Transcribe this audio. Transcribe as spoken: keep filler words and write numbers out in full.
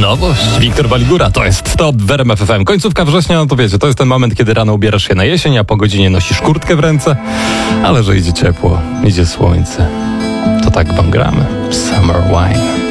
nowość. Wiktor Waligura, to jest to w R M F F M. Końcówka września, no to wiecie, to jest ten moment, kiedy rano ubierasz się na jesień, a po godzinie nosisz kurtkę w ręce, ale że idzie ciepło, idzie słońce, to tak wam gramy. Summer Wine.